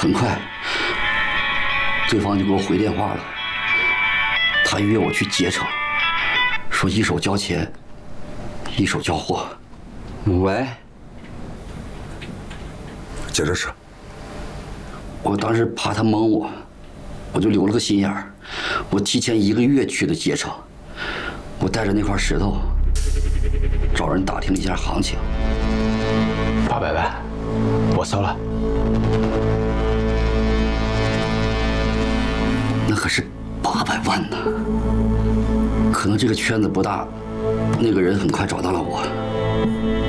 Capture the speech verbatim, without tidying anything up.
很快，对方就给我回电话了，他约我去捷城，说一手交钱，一手交货。喂， 接着说。 我当时怕他蒙我，我就留了个心眼儿，我提前一个月去的捷城，我带着那块石头，找人打听了一下行情。 八百万，我收了。 那可是八百万呢，可能这个圈子不大，那个人很快找到了我。